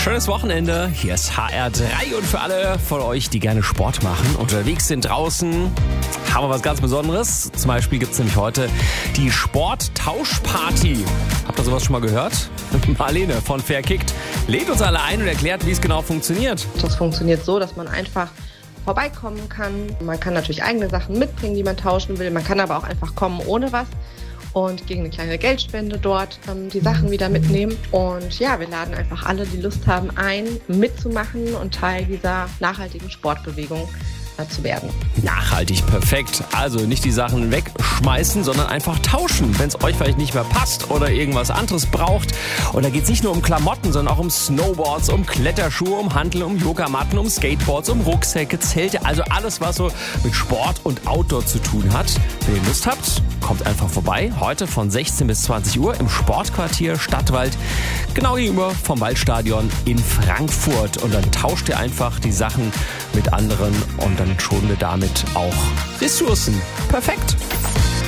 Schönes Wochenende. Hier ist HR3 und für alle von euch, die gerne Sport machen, unterwegs sind draußen, haben wir was ganz Besonderes. Zum Beispiel gibt es nämlich heute die Sporttauschparty. Habt ihr sowas schon mal gehört? Marlene von Fairkickt lädt uns alle ein und erklärt, wie es genau funktioniert. Das funktioniert so, dass man einfach vorbeikommen kann. Man kann natürlich eigene Sachen mitbringen, die man tauschen will. Man kann aber auch einfach kommen ohne was und gegen eine kleine Geldspende dort die Sachen wieder mitnehmen. Und ja, wir laden einfach alle, die Lust haben, ein, mitzumachen und Teil dieser nachhaltigen Sportbewegung zu werden. Nachhaltig, perfekt. Also nicht die Sachen wegschmeißen, sondern einfach tauschen, wenn es euch vielleicht nicht mehr passt oder irgendwas anderes braucht. Und da geht es nicht nur um Klamotten, sondern auch um Snowboards, um Kletterschuhe, um Hanteln, um Yogamatten, um Skateboards, um Rucksäcke, Zelte, also alles, was so mit Sport und Outdoor zu tun hat. Wenn ihr Lust habt, kommt einfach vorbei. Heute von 16 bis 20 Uhr im Sportquartier Stadtwald, genau gegenüber vom Waldstadion in Frankfurt. Und dann tauscht ihr einfach die Sachen mit anderen und dann schonen wir damit auch Ressourcen. Perfekt.